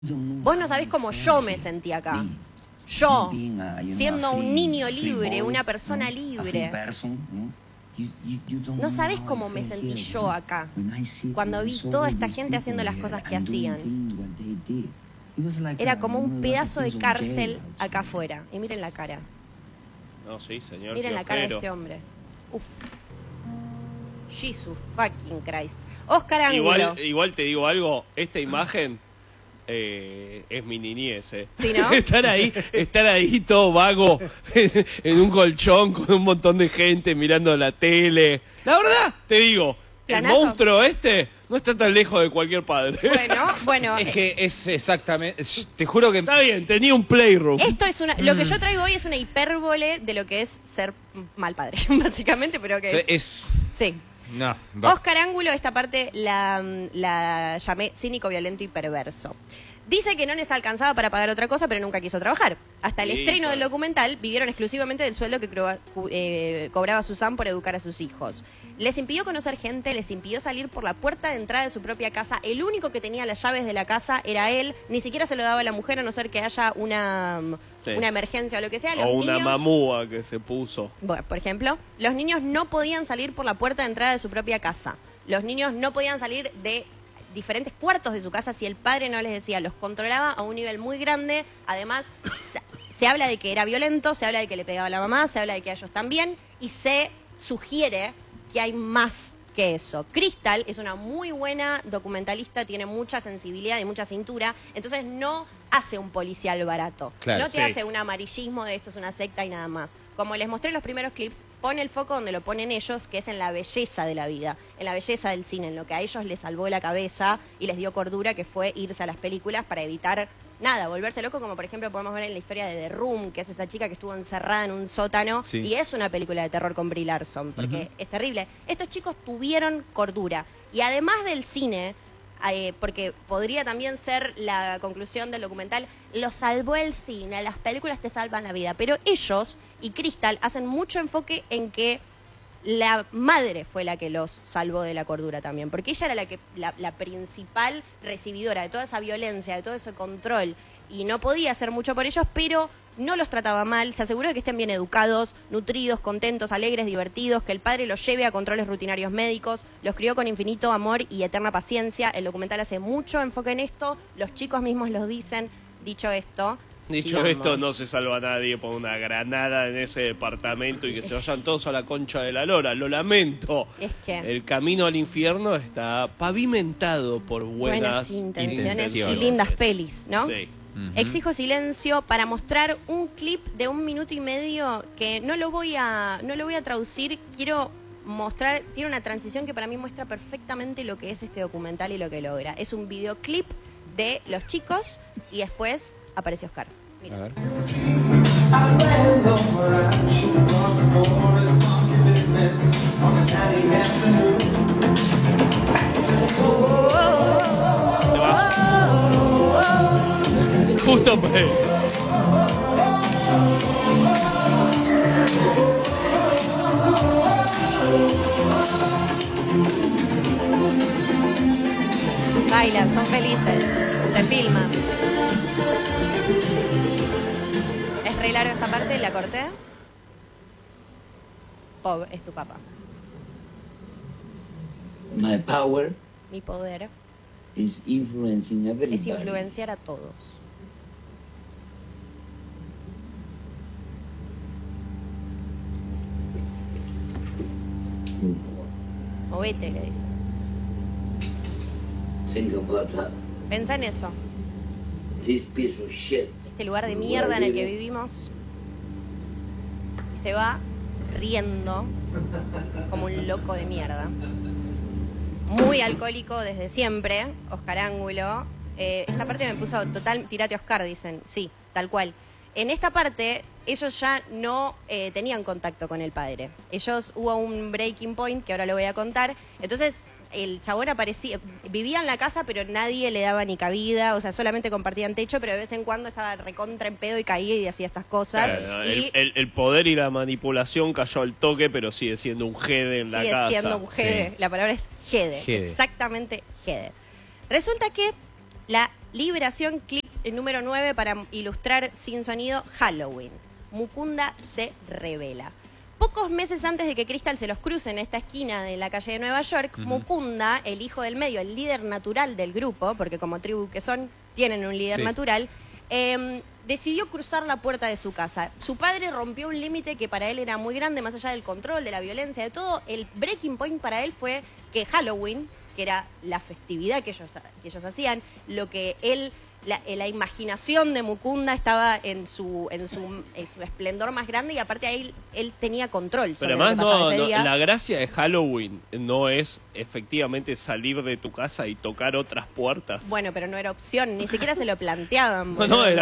Vos no sabés cómo yo me sentí acá. Yo, siendo un niño libre, una persona libre. No sabés cómo me sentí yo acá, cuando vi toda esta gente haciendo las cosas que hacían. Era como un pedazo de cárcel acá afuera. Y miren la cara. No, sí, señor. Miren la cara de este hombre. Uf. Jesus fucking Christ. Oscar Ángulo. Igual te digo algo, esta imagen es mi niñez, ¿Sí, no? estar ahí todo vago en un colchón con un montón de gente mirando la tele. La verdad, te digo, Planazo. El monstruo este no está tan lejos de cualquier padre. Bueno. Es que es exactamente... Te juro que... Está bien, tenía un playroom. Esto es lo que yo traigo hoy es una hipérbole de lo que es ser mal padre, básicamente, pero que es... Sí. No, Oscar Ángulo, esta parte la llamé cínico, violento y perverso. Dice que no les alcanzaba para pagar otra cosa, pero nunca quiso trabajar. Hasta el estreno del documental vivieron exclusivamente del sueldo que cobraba Susan por educar a sus hijos. Les impidió conocer gente, les impidió salir por la puerta de entrada de su propia casa. El único que tenía las llaves de la casa era él. Ni siquiera se lo daba a la mujer, a no ser que haya una emergencia o lo que sea. O una mamúa que se puso. Bueno, por ejemplo, los niños no podían salir por la puerta de entrada de su propia casa. Los niños no podían salir de diferentes cuartos de su casa si el padre no les decía. Los controlaba a un nivel muy grande. Además, se habla de que era violento, se habla de que le pegaba a la mamá, se habla de que a ellos también, y se sugiere que hay más que eso. Crystal es una muy buena documentalista, tiene mucha sensibilidad y mucha cintura, entonces no hace un policial barato. Claro, no te hace un amarillismo de esto es una secta y nada más. Como les mostré en los primeros clips, pone el foco donde lo ponen ellos, que es en la belleza de la vida, en la belleza del cine, en lo que a ellos les salvó la cabeza y les dio cordura, que fue irse a las películas para evitar nada, volverse loco, como por ejemplo podemos ver en la historia de The Room, que es esa chica que estuvo encerrada en un sótano, y es una película de terror con Brie Larson, porque es terrible. Estos chicos tuvieron cordura, y además del cine, porque podría también ser la conclusión del documental, lo salvó el cine, las películas te salvan la vida, pero ellos y Crystal hacen mucho enfoque en que la madre fue la que los salvó de la cordura también, porque ella era la principal recibidora de toda esa violencia, de todo ese control, y no podía hacer mucho por ellos, pero no los trataba mal, se aseguró de que estén bien educados, nutridos, contentos, alegres, divertidos, que el padre los lleve a controles rutinarios médicos, los crió con infinito amor y eterna paciencia. El documental hace mucho enfoque en esto, los chicos mismos los dicen. Dicho esto, esto, no se salva a nadie por una granada en ese departamento y que se vayan todos a la concha de la lora. Lo lamento. Es que el camino al infierno está pavimentado por buenas intenciones y lindas pelis, ¿no? Sí. Exijo silencio para mostrar un clip de 1 minuto y medio que no lo voy a traducir. Quiero mostrar, tiene una transición que para mí muestra perfectamente lo que es este documental y lo que logra. Es un videoclip de los chicos y después aparece Oscar. Mira. A ver. Justo por él. Bailan, son felices, se filman. Es re larga esta parte, la corté. Bob, es tu papá. My power Mi poder is influencing everybody. es influenciar a todos. Movete, le dice. Think about that. Pensá en eso. This piece of shit. Este lugar de mierda en el que vivimos. Y se va riendo como un loco de mierda. Muy alcohólico desde siempre, Oscar Ángulo. Esta parte me puso total, tirate Oscar, dicen. Sí, tal cual. En esta parte, ellos ya no tenían contacto con el padre. Hubo un breaking point, que ahora lo voy a contar. Entonces, el chabón vivía en la casa, pero nadie le daba ni cabida, o sea, solamente compartían techo, pero de vez en cuando estaba recontra en pedo y caía y hacía estas cosas. Claro, el poder y la manipulación cayó al toque, pero sigue siendo un jede en la casa. Sigue siendo un jede, la palabra es jede, exactamente jede. Resulta que la Liberación, clip número 9 para ilustrar sin sonido Halloween. Mukunda se revela. Pocos meses antes de que Crystal se los cruce en esta esquina de la calle de Nueva York, Mukunda, el hijo del medio, el líder natural del grupo, porque como tribu que son, tienen un líder Sí. natural, decidió cruzar la puerta de su casa. Su padre rompió un límite que para él era muy grande, más allá del control, de la violencia, de todo. El breaking point para él fue que Halloween, que era la festividad que ellos hacían, lo que él... La imaginación de Mukunda estaba en su esplendor más grande y aparte ahí él tenía control sobre Pero además lo que pasaba ese día. la gracia de Halloween no es efectivamente salir de tu casa y tocar otras puertas. Bueno, pero no era opción, ni siquiera se lo planteaban. No, boludo. era